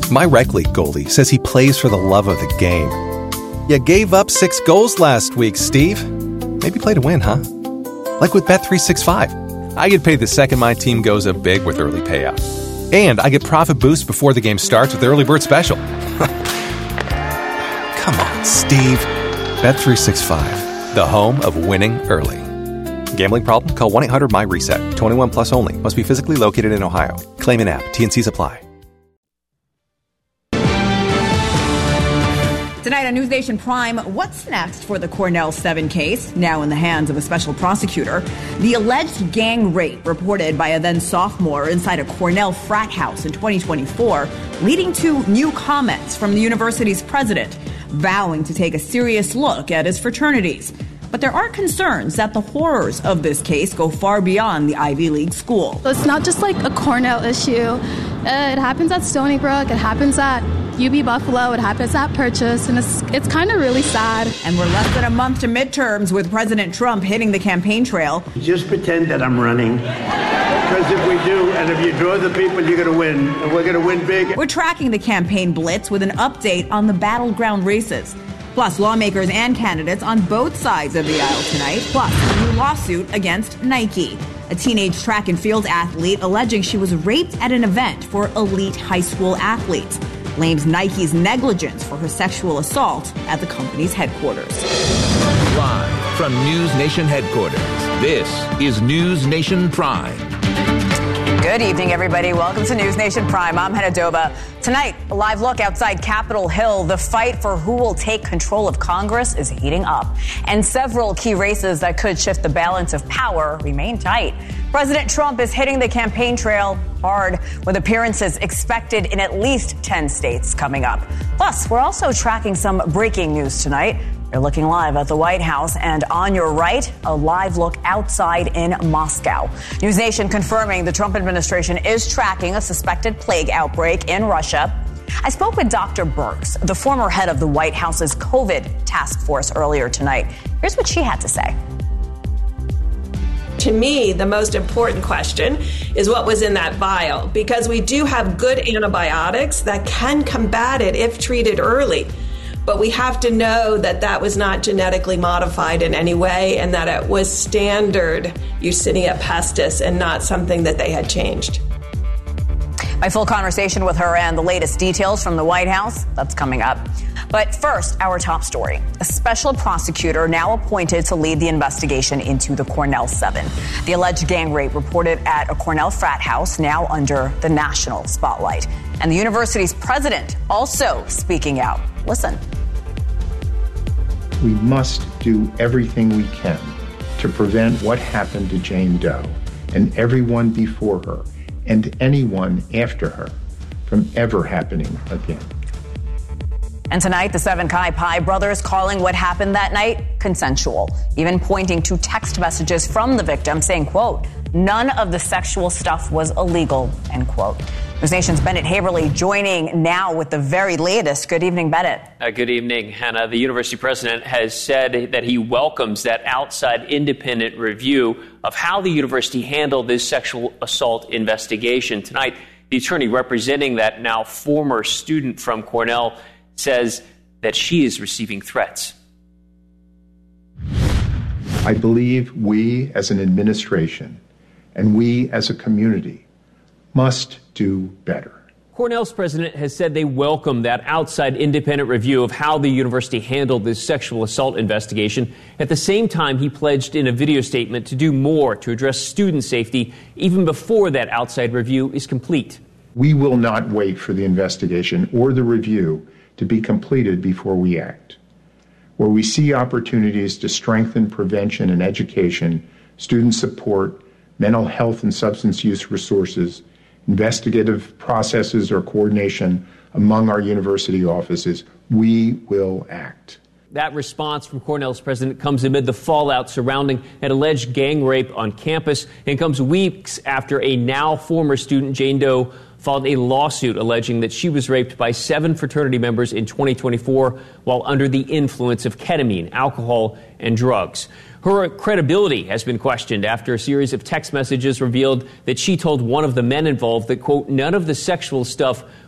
My rec league goalie says he plays for the love of the game. You gave up 6 goals last week, Steve. Maybe play to win, huh? Like with Bet365. I get paid the second my team goes up big with early payout. And I get profit boost before the game starts with Early Bird Special. Come on, Steve. Bet365, the home of winning early. Gambling problem? Call 1-800-MY-RESET. 21 plus only. Must be physically located in Ohio. Claim an app. T&Cs apply. Tonight on News Nation Prime, what's next for the Cornell 7 case, now in the hands of a special prosecutor? The alleged gang rape reported by a then sophomore inside a Cornell frat house in 2024, leading to new comments from the university's president, vowing to take a serious look at his fraternities. But there are concerns that the horrors of this case go far beyond the Ivy League school. It's not just like a Cornell issue. It happens at Stony Brook. It happens at UB Buffalo. It happens at Purchase. And it's kind of really sad. And we're less than a month to midterms with President Trump hitting the campaign trail. Just pretend that I'm running. Because if we do, and if you draw the people, you're going to win. And we're going to win big. We're tracking the campaign blitz with an update on the battleground races. Plus, lawmakers and candidates on both sides of the aisle tonight. Plus, a new lawsuit against Nike. A teenage track and field athlete alleging she was raped at an event for elite high school athletes. Blames Nike's negligence for her sexual assault at the company's headquarters. Live from News Nation headquarters, this is News Nation Prime. Good evening, everybody. Welcome to News Nation Prime. I'm Hannah Doba. Tonight, a live look outside Capitol Hill. The fight for who will take control of Congress is heating up. And several key races that could shift the balance of power remain tight. President Trump is hitting the campaign trail hard, with appearances expected in at least 10 states coming up. Plus, we're also tracking some breaking news tonight. You're looking live at the White House, and on your right, a live look outside in Moscow. News Nation confirming the Trump administration is tracking a suspected plague outbreak in Russia. I spoke with Dr. Birx, the former head of the White House's COVID task force, earlier tonight. Here's what she had to say. To me, the most important question is what was in that vial, because we do have good antibiotics that can combat it if treated early. But we have to know that that was not genetically modified in any way and that it was standard Yersinia pestis and not something that they had changed. My full conversation with her and the latest details from the White House, that's coming up. But first, our top story. A special prosecutor now appointed to lead the investigation into the Cornell 7. The alleged gang rape reported at a Cornell frat house now under the national spotlight. And the university's president also speaking out. Listen. We must do everything we can to prevent what happened to Jane Doe and everyone before her and anyone after her from ever happening again. And tonight, the 7 Chi Pi brothers calling what happened that night consensual, even pointing to text messages from the victim saying, quote, none of the sexual stuff was illegal, end quote. News Nation's Bennett Haverly joining now with the very latest. Good evening, Bennett. Good evening, Hannah. The university president has said that he welcomes that outside independent review of how the university handled this sexual assault investigation. Tonight, the attorney representing that now former student from Cornell says that she is receiving threats. I believe we as an administration and we as a community must do better. Cornell's president has said they welcome that outside independent review of how the university handled this sexual assault investigation. At the same time, he pledged in a video statement to do more to address student safety even before that outside review is complete. We will not wait for the investigation or the review to be completed before we act. Where we see opportunities to strengthen prevention and education, student support, mental health and substance use resources, investigative processes or coordination among our university offices, we will act. That response from Cornell's president comes amid the fallout surrounding an alleged gang rape on campus and comes weeks after a now former student, Jane Doe, filed a lawsuit alleging that she was raped by 7 fraternity members in 2024 while under the influence of ketamine, alcohol, and drugs. Her credibility has been questioned after a series of text messages revealed that she told one of the men involved that, quote, none of the sexual stuff